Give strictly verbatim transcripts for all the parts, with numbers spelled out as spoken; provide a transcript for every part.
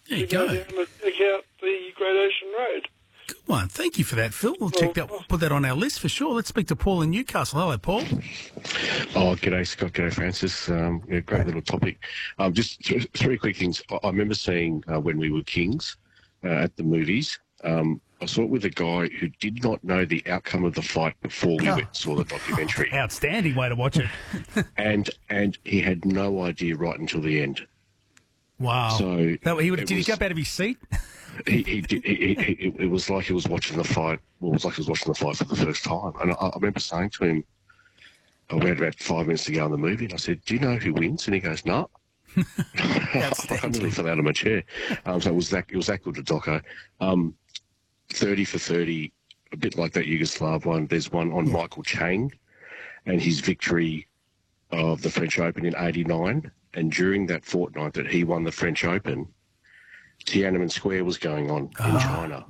There you to go, go. down and check out the Great Ocean Road. Good one. Thank you for that, Phil. We'll check that. We'll put that on our list for sure. Let's speak to Paul in Newcastle. Hello, Paul. Oh, g'day, Scott. G'day, Francis. Um, yeah, great little topic. Um, just th- three quick things. I, I remember seeing uh, When We Were Kings uh, at the movies. Um, I saw it with a guy who did not know the outcome of the fight before we Oh. went and saw the documentary. Outstanding way to watch it. and and he had no idea right until the end. Wow. So That, he would, it did he was- get up out of his seat? He, he, did, he, he, he, it was like he was watching the fight. Well, it was like he was watching the fight for the first time. And I, I remember saying to him, oh, we had about five minutes to go in the movie, and I said, "Do you know who wins?" And he goes, "No." I nearly fell out of my chair. Um, so it was that it was that good a doco. Um, thirty for thirty, a bit like that Yugoslav one. There's one on Michael Chang and his victory of the French Open in eighty-nine. And during that fortnight that he won the French Open, Tiananmen Square was going on in China.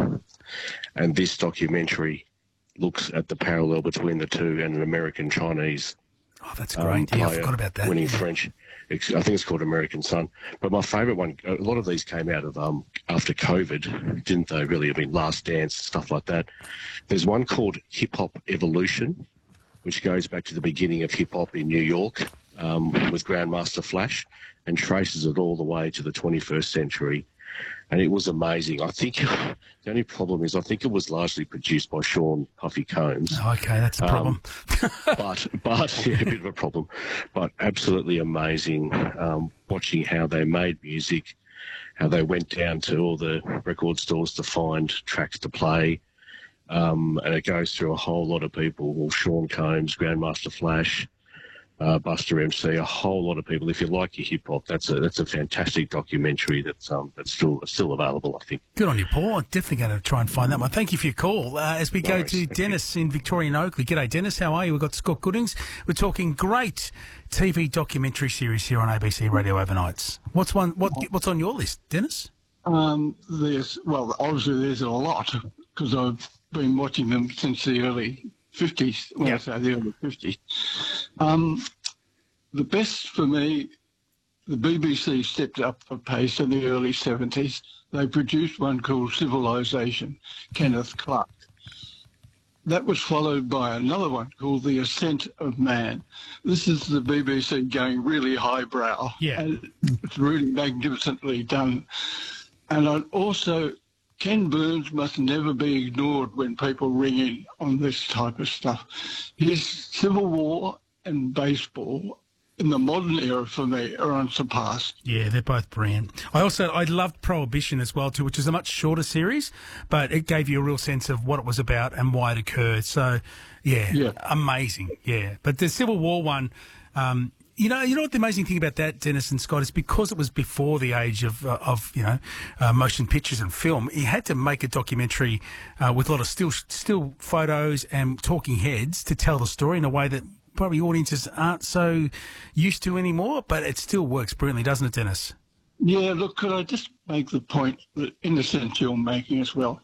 And this documentary looks at the parallel between the two and an American-Chinese Oh, that's um, great. yeah, I player forgot about that. winning Yeah. French. It's, I think it's called American Son. But my favourite one, a lot of these came out of um, after COVID, didn't they? Really, I mean, Last Dance, stuff like that. There's one called Hip Hop Evolution, which goes back to the beginning of hip hop in New York um, with Grandmaster Flash, and traces it all the way to the twenty-first century. And it was amazing. I think the only problem is I think it was largely produced by Sean Puffy Combs. Oh, okay, that's the problem. Um, but, but yeah, a bit of a problem. But absolutely amazing um, watching how they made music, how they went down to all the record stores to find tracks to play. Um, and it goes through a whole lot of people. Well, Sean Combs, Grandmaster Flash, uh, Buster M C, a whole lot of people. If you like your hip hop, that's a that's a fantastic documentary that's um that's still still available, I think. Good on you, Paul. I'm definitely going to try and find that one. Thank you for your call. Uh, as we No go worries. to Thank Dennis in Victoria and Oakley. G'day, Dennis. How are you? We've got Scott Goodings. We're talking great T V documentary series here on A B C Radio Overnights. What's one? What What's on your list, Dennis? Um, there's, well, obviously there's a lot because I've been watching them since the early fifties, when I Yeah. say the early fifties. Um, the best for me, the B B C stepped up a pace in the early seventies. They produced one called Civilization, Kenneth Clark. That was followed by another one called The Ascent of Man. This is the B B C going really highbrow. Yeah. And it's really magnificently done. And I'd also, Ken Burns must never be ignored when people ring in on this type of stuff. His Civil War and baseball in the modern era for me are unsurpassed. Yeah, they're both brilliant. I also I loved Prohibition as well too, which is a much shorter series, but it gave you a real sense of what it was about and why it occurred. So, yeah, Yeah. amazing. Yeah, but the Civil War one, um, you know, you know what the amazing thing about that, Dennis and Scott, is because it was before the age of uh, of you know uh, motion pictures and film. He had to make a documentary uh, with a lot of still still photos and talking heads to tell the story in a way that probably audiences aren't so used to anymore, but it still works brilliantly, doesn't it, Dennis? Yeah, look, could I just make the point that, in the sense you're making as well,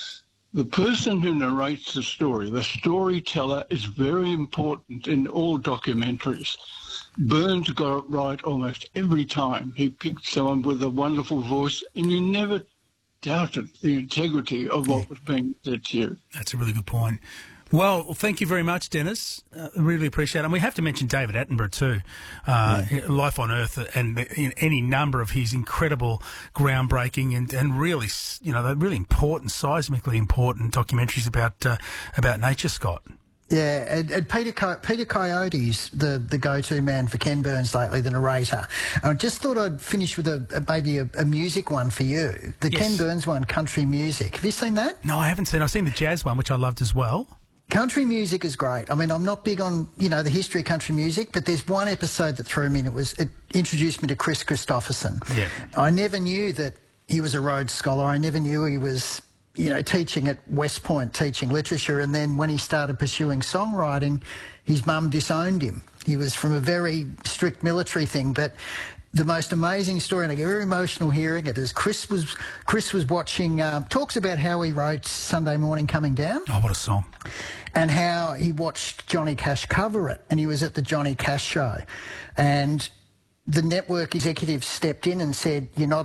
the person who narrates the story, the storyteller, is very important in all documentaries. Burns got it right almost every time. He picked someone with a wonderful voice, and you never doubted the integrity of what was being said to you. That's a really good point. Well, thank you very much, Dennis. Uh, really appreciate it. And we have to mention David Attenborough too. Uh, Life on Earth and in any number of his incredible, groundbreaking and, and really, you know, really important, seismically important documentaries about uh, about nature, Scott. Yeah, and, and Peter Co- Peter Coyote's the, the go-to man for Ken Burns lately, the narrator. I just thought I'd finish with a, a maybe a, a music one for you. The Yes. Ken Burns one, Country Music. Have you seen that? No, I haven't seen. I've seen the jazz one, which I loved as well. Country music is great. I mean, I'm not big on, you know, the history of country music, but there's one episode that threw me in. It was, it introduced me to Chris Christopherson. Yeah. I never knew that he was a Rhodes Scholar. I never knew he was, you know, teaching at West Point, teaching literature. And then when he started pursuing songwriting, his mum disowned him. He was from a very strict military thing, but the most amazing story, and I get very emotional hearing it, is Chris was Chris was watching, uh, talks about how he wrote Sunday Morning Coming Down. Oh, what a song. And how he watched Johnny Cash cover it, and he was at the Johnny Cash show. And the network executive stepped in and said, "You're not